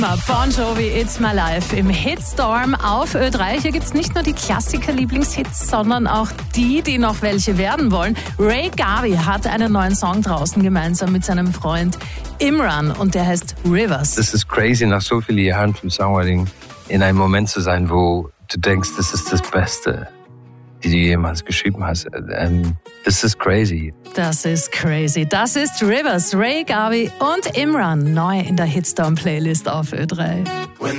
Bon Jovi, It's My Life im Hitstorm auf Ö3. Hier gibt's nicht nur die Klassiker-Lieblingshits, sondern auch die noch welche werden wollen. Ray Garvey hat einen neuen Song draußen gemeinsam mit seinem Freund Imran und der heißt Rivers. Das ist crazy, nach so vielen Jahren vom Songwriting in einem Moment zu sein, wo du denkst, das ist das Beste, die du jemals geschrieben hast. Das ist crazy. Das ist crazy. Das ist Rivers, Ray Garvey und Imran, neu in der Hitstorm-Playlist auf Ö3.